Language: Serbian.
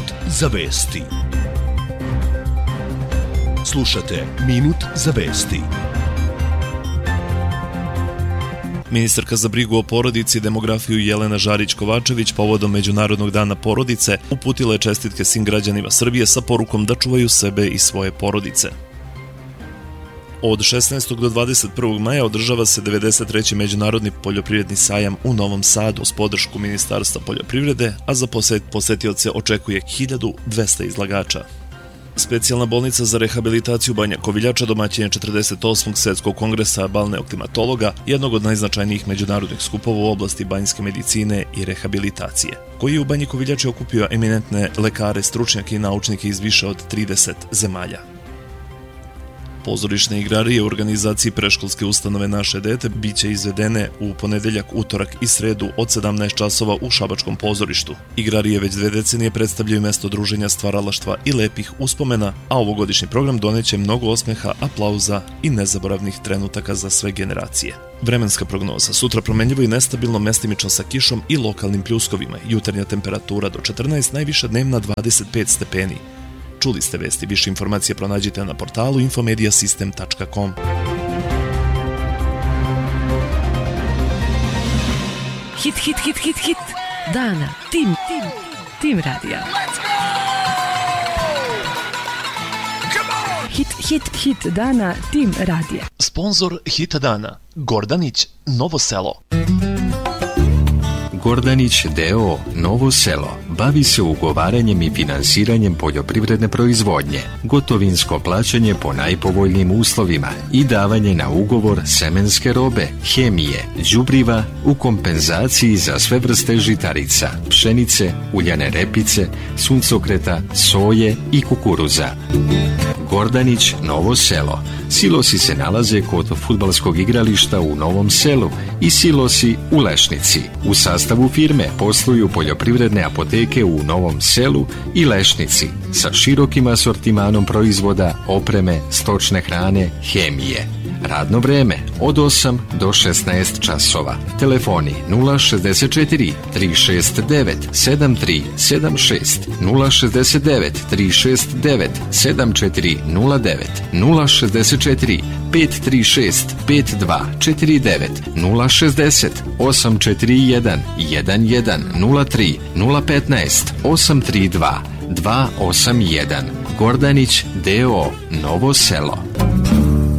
Minut za vesti. Slušate Minut za vesti. Ministarka za brigu o porodici i demografiju Jelena Žarić-Kovačević povodom Međunarodnog dana porodice uputila je čestitke svim građanima Srbije sa porukom da čuvaju sebe i svoje porodice. Od 16. do 21. maja održava se 93. Međunarodni poljoprivredni sajam u Novom Sadu uz podršku Ministarstva poljoprivrede, a za posetioce očekuje 1200 izlagača. Specijalna bolnica za rehabilitaciju Banja Koviljača domaćin je 48. svetskog kongresa balneoklimatologa, jednog od najznačajnijih međunarodnih skupova u oblasti banjske medicine i rehabilitacije, koji je u Banji Koviljači okupio eminentne lekare, stručnjake i naučnike iz više od 30 zemalja. Pozorišne igrarije u organizaciji predškolske ustanove Naše dete biće izvedene u ponedeljak, utorak i sredu od 17 časova u Šabačkom pozorištu. Igrarije već 2 decenije predstavljaju mesto druženja, stvaralaštva i lepih uspomena, a ovogodišnji program doneće mnogo osmeha, aplauza i nezaboravnih trenutaka za sve generacije. Vremenska prognoza: sutra promenljivo i nestabilno, mestimično sa kišom i lokalnim pljuskovima, jutarnja temperatura do 14, najviša dnevna 25 stepeni. Čuli ste vesti, više informacije pronađite na portalu infomediasystem.com. Hit dana, Tim radija. Hit dana, Tim radija. Sponzor hita dana: Gordanić, Novo Selo. Gordanić d.o. Novo Selo bavi se ugovaranjem i finansiranjem poljoprivredne proizvodnje, gotovinsko plaćanje po najpovoljnijim uslovima i davanje na ugovor semenske robe, hemije, đubriva u kompenzaciji za sve vrste žitarica, pšenice, uljane repice, suncokreta, soje i kukuruza. Gordanić, Novo Selo. Silosi se nalaze kod fudbalskog igrališta u Novom Selu i silosi u Lešnici. U sastavu firme posluju poljoprivredne apoteke u Novom Selu i Lešnici sa širokim asortimanom proizvoda, opreme, stočne hrane, hemije. Radno vreme od 8 do 16 časova. Telefoni 064 369 7376, 069 369 7409, 064 536 5249, 060 841 1103, 015 832 281. Gordanić d.o. Novo Selo.